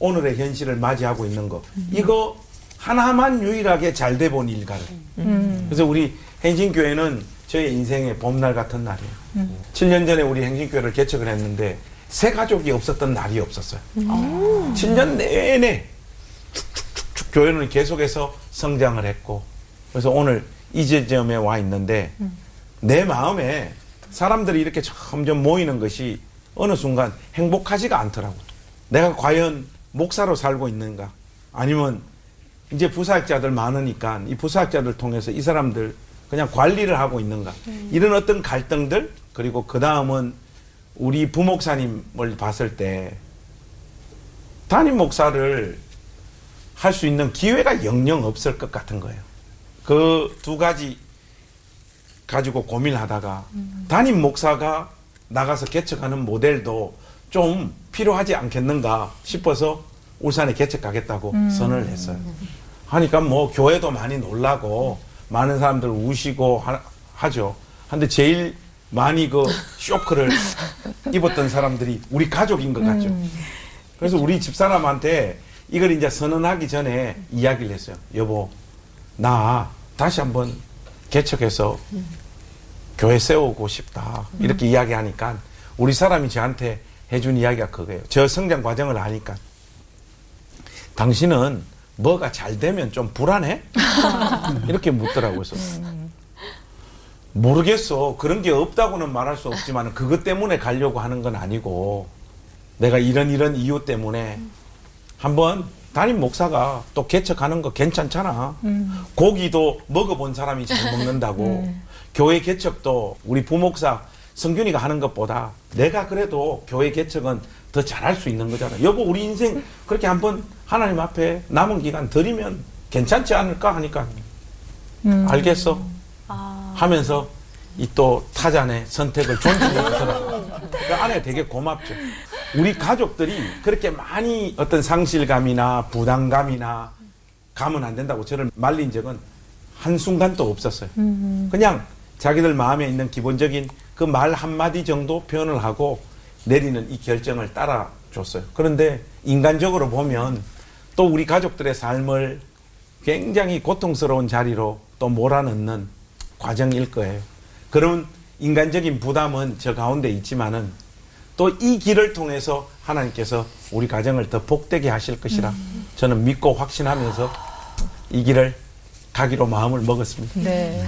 오늘의 현실을 맞이하고 있는 거. 이거 하나만 유일하게 잘 돼 본 일가를. 그래서 우리 행진교회는 저의 인생의 봄날 같은 날이에요. 7년 전에 우리 행진교회를 개척을 했는데 새 가족이 없었던 날이 없었어요. 7년 내내 축축축축 교회는 계속해서 성장을 했고 그래서 오늘 이 지점에 와 있는데 내 마음에 사람들이 이렇게 점점 모이는 것이 어느 순간 행복하지가 않더라고. 내가 과연 목사로 살고 있는가? 아니면 이제 부사학자들 많으니까 이 부사학자들 통해서 이 사람들 그냥 관리를 하고 있는가? 이런 어떤 갈등들 그리고 그 다음은 우리 부목사님을 봤을 때 담임 목사를 할 수 있는 기회가 영영 없을 것 같은 거예요. 그 두 가지 가지고 고민하다가 담임 목사가 나가서 개척하는 모델도 좀 필요하지 않겠는가 싶어서 울산에 개척하겠다고 선언을 했어요. 하니까 뭐 교회도 많이 놀라고 많은 사람들 우시고 하죠. 근데 제일 많이 그 쇼크를 입었던 사람들이 우리 가족인 것 같죠. 그래서 우리 집사람한테 이걸 이제 선언하기 전에 이야기를 했어요. 여보, 나 다시 한번 개척해서 교회 세우고 싶다. 이렇게 이야기하니까 우리 사람이 저한테 해준 이야기가 그거예요. 저 성장 과정을 아니까. 당신은 뭐가 잘 되면 좀 불안해? 이렇게 묻더라고요. 그래서 모르겠어. 그런 게 없다고는 말할 수 없지만 그것 때문에 가려고 하는 건 아니고 내가 이런 이유 때문에 한번 담임 목사가 또 개척하는 거 괜찮잖아. 고기도 먹어본 사람이 잘 먹는다고. 교회 개척도 우리 부목사 성균이가 하는 것보다 내가 그래도 교회 개척은 더 잘할 수 있는 거잖아. 여보, 우리 인생 그렇게 한번 하나님 앞에 남은 기간 드리면 괜찮지 않을까 하니까 알겠어 하면서 이 또 타잔의 선택을 존중해주더라고요. 그 안에 되게 고맙죠. 우리 가족들이 그렇게 많이 어떤 상실감이나 부담감이나 가면 안 된다고 저를 말린 적은 한순간도 없었어요. 그냥 자기들 마음에 있는 기본적인 그 말 한마디 정도 표현을 하고 내리는 이 결정을 따라줬어요. 그런데 인간적으로 보면 또 우리 가족들의 삶을 굉장히 고통스러운 자리로 또 몰아넣는 과정일 거예요. 그런 인간적인 부담은 저 가운데 있지만은 또 이 길을 통해서 하나님께서 우리 가정을 더 복되게 하실 것이라 저는 믿고 확신하면서 이 길을 가기로 마음을 먹었습니다. 네.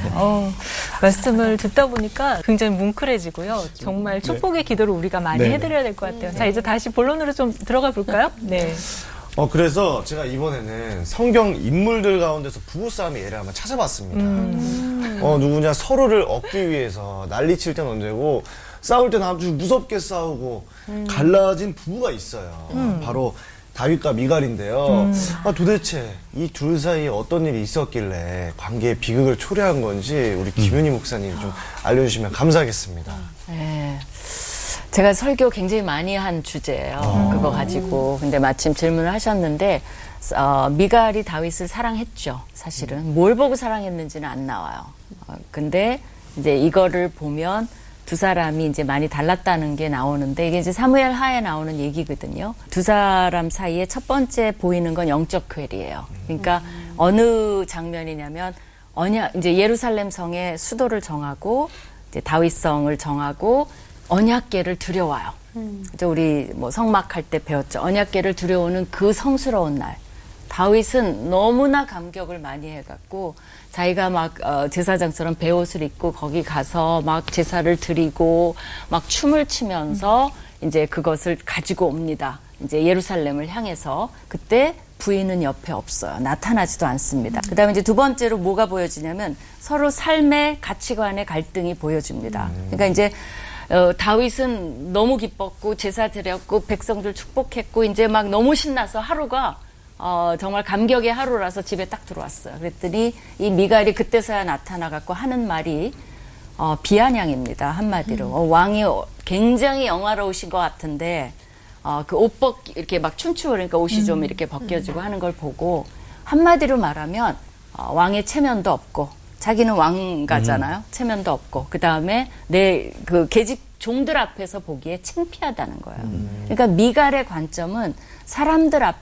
말씀을 듣다 보니까 굉장히 뭉클해지고요. 정말 축복의 기도를 우리가 많이 해드려야 될 것 같아요. 자, 이제 다시 본론으로 좀 들어가 볼까요? 네. 그래서 제가 이번에는 성경 인물들 가운데서 부부싸움의 예를 한번 찾아봤습니다. 누구냐 서로를 얻기 위해서 난리칠 땐 언제고 싸울 땐 아주 무섭게 싸우고 갈라진 부부가 있어요. 바로 다윗과 미갈인데요. 도대체 이 둘 사이에 어떤 일이 있었길래 관계의 비극을 초래한 건지 우리 김윤희 목사님이 좀 알려주시면 감사하겠습니다. 네. 제가 설교 굉장히 많이 한 주제예요. 그거 가지고. 근데 마침 질문을 하셨는데 미갈이 다윗을 사랑했죠. 사실은. 뭘 보고 사랑했는지는 안 나와요. 근데 이제 이거를 보면 두 사람이 이제 많이 달랐다는 게 나오는데 이게 이제 사무엘 하에 나오는 얘기거든요. 두 사람 사이에 첫 번째 보이는 건 영적 괴리예요. 그러니까 어느 장면이냐면 이제 예루살렘 성의 수도를 정하고 이제 다윗성을 정하고 언약궤를 들여와요. 이제 우리 뭐 성막할 때 배웠죠. 언약궤를 들여오는 그 성스러운 날. 다윗은 너무나 감격을 많이 해갖고 자기가 막 제사장처럼 베옷을 입고 거기 가서 막 제사를 드리고 막 춤을 추면서 이제 그것을 가지고 옵니다. 이제 예루살렘을 향해서. 그때 부인은 옆에 없어요. 나타나지도 않습니다. 그다음에 이제 두 번째로 뭐가 보여지냐면 서로 삶의 가치관의 갈등이 보여집니다. 그러니까 이제 다윗은 너무 기뻤고 제사 드렸고 백성들 축복했고 이제 막 너무 신나서 하루가 정말 감격의 하루라서 집에 딱 들어왔어요. 그랬더니 이 미갈이 그때서야 나타나갖고 하는 말이 비아냥입니다. 한마디로. 왕이 굉장히 영화로우신 것 같은데 그 옷 이렇게 막 춤추고 그러니까 옷이 좀 이렇게 벗겨지고 하는 걸 보고 한마디로 말하면 왕의 체면도 없고 자기는 왕가잖아요. 체면도 없고 그 다음에 내 그 계집 종들 앞에서 보기에 창피하다는 거예요. 그러니까 미갈의 관점은 사람들 앞